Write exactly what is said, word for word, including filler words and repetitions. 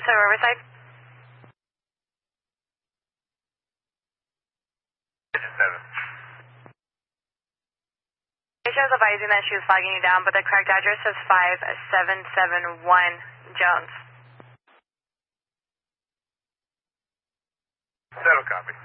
seven Riverside. seven. She was advising that she was flagging you down, but the correct address is five seven seven one Jones. Settle copy.